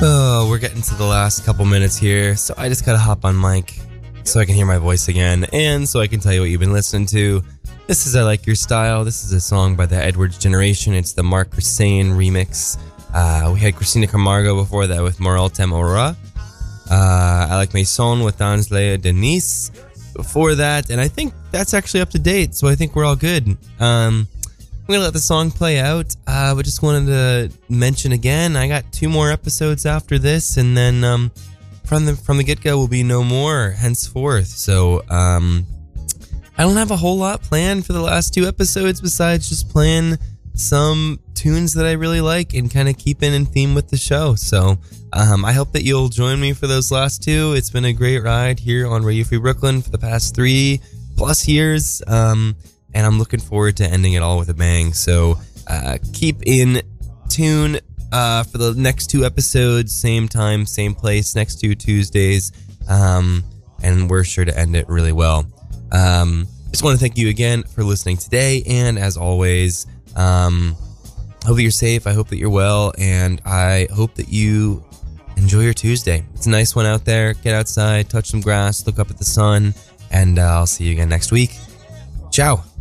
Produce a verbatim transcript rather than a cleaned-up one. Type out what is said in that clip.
Oh, we're getting to the last couple minutes here, so I just gotta hop on mic so I can hear my voice again, and so I can tell you what you've been listening to. This is I Like Your Style. This is a song by the Edwards Generation. It's the Mark Hussein remix. Uh, we had Christina Camargo before that with Moraltem Aura. Uh, I Like Maison with Dansley Denise before that, and I think that's actually up to date, so I think we're all good. Um, I'm going to let the song play out, uh, but just wanted to mention again, I got two more episodes after this, and then um, from the from the get-go will be no more henceforth. So um, I don't have a whole lot planned for the last two episodes besides just playing some tunes that I really like and kind of keeping in theme with the show. So um, I hope that you'll join me for those last two. It's been a great ride here on Radio Free Brooklyn for the past three plus years. Um, And I'm looking forward to ending it all with a bang. So uh, keep in tune uh, for the next two episodes. Same time, same place, next two Tuesdays. Um, and we're sure to end it really well. Um, just want to thank you again for listening today. And as always, um, I hope that you're safe. I hope that you're well. And I hope that you enjoy your Tuesday. It's a nice one out there. Get outside, touch some grass, look up at the sun. And uh, I'll see you again next week. Ciao.